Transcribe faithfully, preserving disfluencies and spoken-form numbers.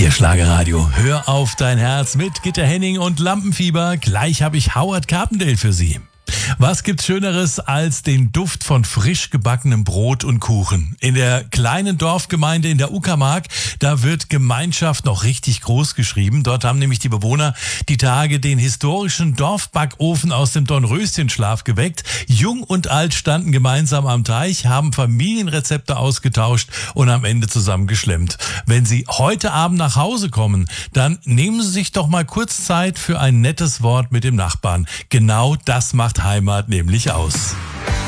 Hier Schlagerradio. Hör auf dein Herz mit Gitta Henning und Lampenfieber. Gleich habe ich Howard Carpendale für Sie. Was gibt's Schöneres als den Duft von frisch gebackenem Brot und Kuchen? In der kleinen Dorfgemeinde in der Uckermark, da wird Gemeinschaft noch richtig groß geschrieben. Dort haben nämlich die Bewohner die Tage den historischen Dorfbackofen aus dem Dornröschenschlaf geweckt. Jung und alt standen gemeinsam am Teich, haben Familienrezepte ausgetauscht und am Ende zusammen geschlemmt. Wenn Sie heute Abend nach Hause kommen, dann nehmen Sie sich doch mal kurz Zeit für ein nettes Wort mit dem Nachbarn. Genau das macht Heimat nämlich aus.